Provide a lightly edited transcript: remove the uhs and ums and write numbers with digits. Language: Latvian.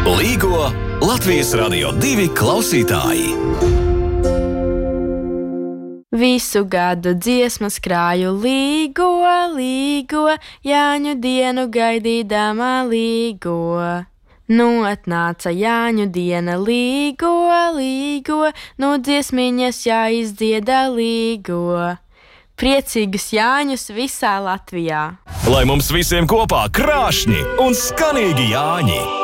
Līgo Latvijas Radio 2 klausītāji. Visu gadu dziesmas krāju līgo, līgo, Jāņu dienu gaidīdama līgo. Nu atnāca Jāņu diena līgo, līgo, nu dziesmiņas jāizdzieda līgo. Priecīgus Jāņus visā Latvijā! Lai mums visiem kopā krāšņi un skanīgi Jāņi!